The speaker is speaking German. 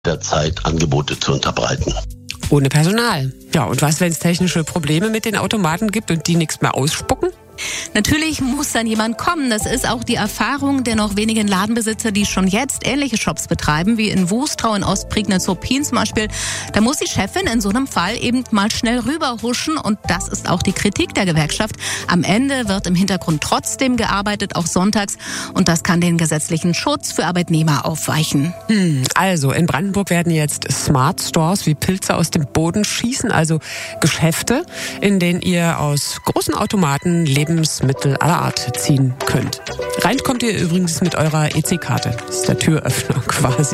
der Zeit Angebote zu unterbreiten. Ohne Personal. Ja, und was, wenn es technische Probleme mit den Automaten gibt und die nichts mehr ausspucken? Natürlich muss dann jemand kommen. Das ist auch die Erfahrung der noch wenigen Ladenbesitzer, die schon jetzt ähnliche Shops betreiben, wie in Wustrau in Ostprignitz-Ruppin zum Beispiel. Da muss die Chefin in so einem Fall eben mal schnell rüberhuschen und das ist auch die Kritik der Gewerkschaft. Am Ende wird im Hintergrund trotzdem gearbeitet, auch sonntags und das kann den gesetzlichen Schutz für Arbeitnehmer aufweichen. Also in Brandenburg werden jetzt Smart Stores wie Pilze aus dem Boden schießen, also Geschäfte, in denen ihr aus großen Automaten Lebensmittel aller Art ziehen könnt. Rein kommt ihr übrigens mit eurer EC-Karte. Das ist der Türöffner quasi.